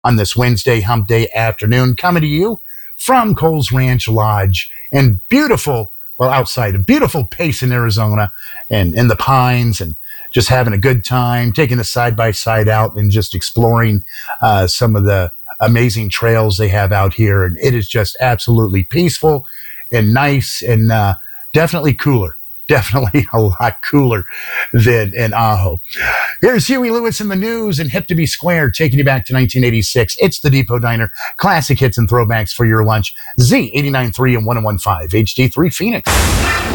on this Wednesday hump day afternoon, coming to you from Coles Ranch Lodge in beautiful, well, outside of beautiful Payson, Arizona, and in the Pines, and just having a good time, taking the side-by-side out and just exploring some of the amazing trails they have out here. And it is just absolutely peaceful and nice and definitely cooler. Definitely a lot cooler than in Ajo. Here's Huey Lewis in the news and Hip to Be Square, taking you back to 1986. It's the Depot Diner. Classic hits and throwbacks for your lunch. Z89.3 and 101.5 HD3 Phoenix.